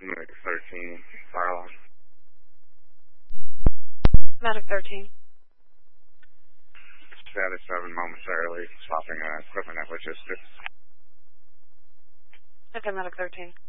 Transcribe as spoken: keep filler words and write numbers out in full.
Medic thirteen, fire alarm. Medic thirteen. Status seven momentarily stopping uh, equipment at logistics. Okay, Medic thirteen.